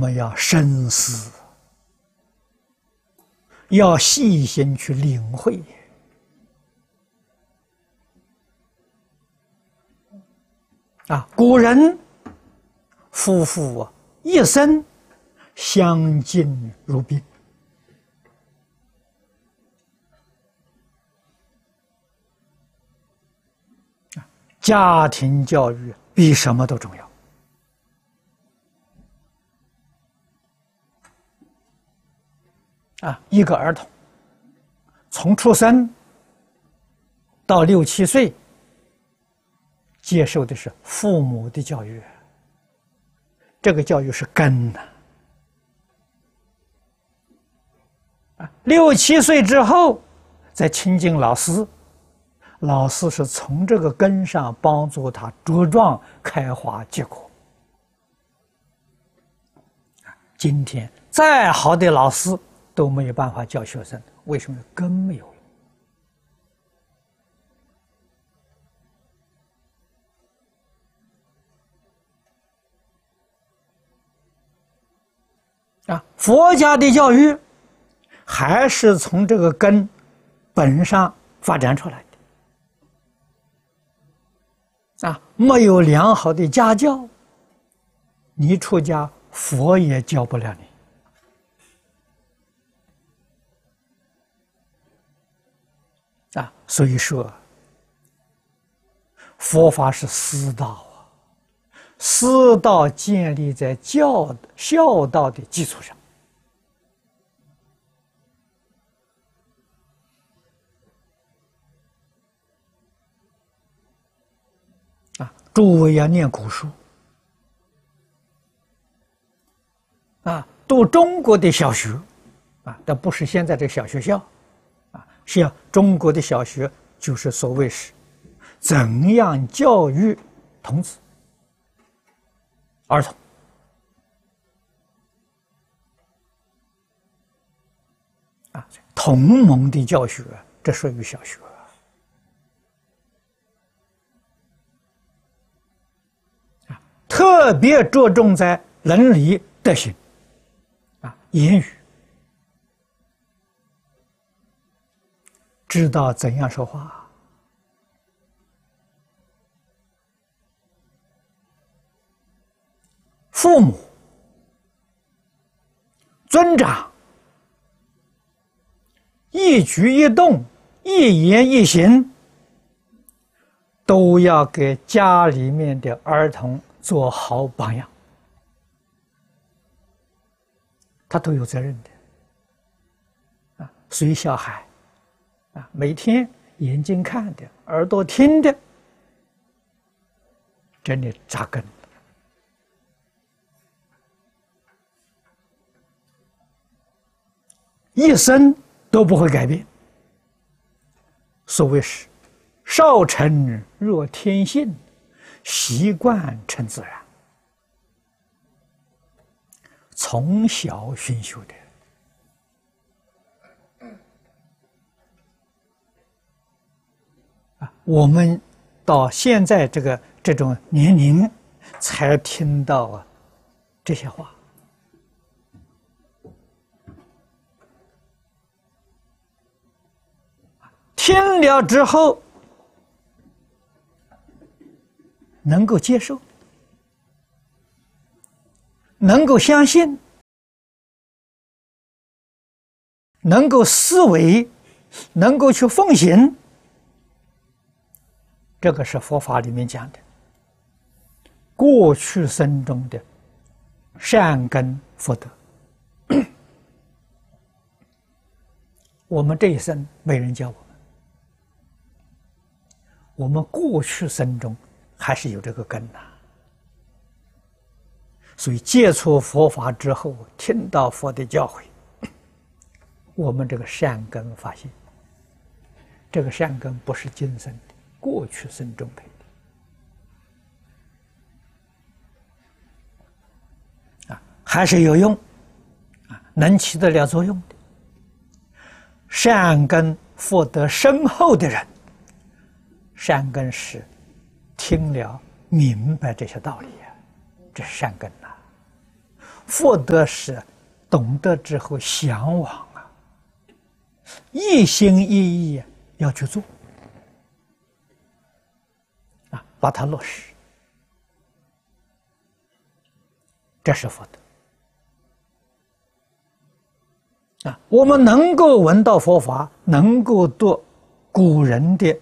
们要深思，要细心去领会。古人夫妇一生相敬如宾。家庭教育比什么都重要。一个儿童从出生到6、7岁，接受的是父母的教育，这个教育是根呐。6、7岁之后，再亲近老师，老师是从这个根上帮助他茁壮、开花结果。今天再好的老师都没有办法教学生，为什么？根没有了。佛家的教育还是从这个根本上发展出来的。没有良好的家教，你出家，佛也教不了你。所以说，佛法是师道师道建立在孝道的基础上。诸位要念古书，读中国的小学，但不是现在这小学校，是要中国的小学，就是所谓是怎样教育童子、儿童。同盟的教学，这属于小学。特别着重在伦理德行，言语，知道怎样说话，父母、尊长，一举一动、一言一行，都要给家里面的儿童做好榜样，他都有责任的。所以小孩每天眼睛看的，耳朵听的，真的扎根，一生都不会改变。所谓是少成若天性，习惯成自然。从小熏修的。我们到现在这种年龄才听到这些话。听了之后能够接受，能够相信，能够思维，能够去奉行，这个是佛法里面讲的过去生中的善根福德。我们这一生没人教我们过去生中还是有这个根呐。所以接触佛法之后，听到佛的教诲，我们这个善根发现，这个善根不是今生的，过去生中培的，还是有用，能起得了作用的。善根福德深厚的人，善根是听了明白这些道理，这是善根呐。 福德是懂得之后向往啊，一心一意要去做啊，把它落实，这是福德啊。我们能够闻到佛法，能够读古人的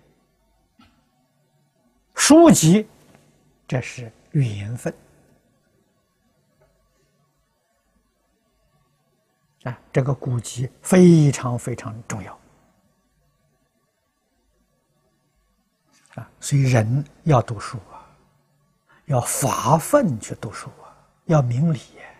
书籍，这是缘分啊。这个古籍非常非常重要啊，所以人要读书啊，要发奋去读书啊，要明理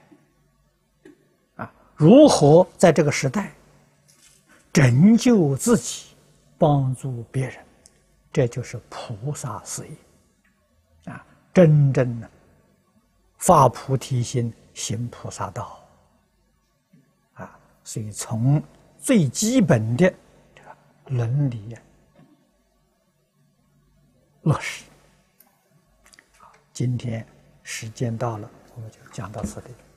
啊，如何在这个时代拯救自己，帮助别人，这就是菩萨事业啊！真正的发菩提心，行菩萨道啊！所以从最基本的这个伦理落实。好，今天时间到了，我们就讲到此地。